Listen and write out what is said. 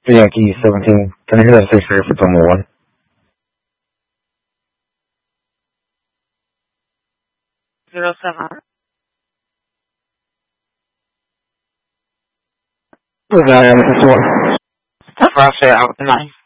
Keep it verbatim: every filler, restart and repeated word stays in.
Yankee seventeen. Can I hear that six area for Tomo one? Zero seven. Who's that? This is one. Russia out the nine.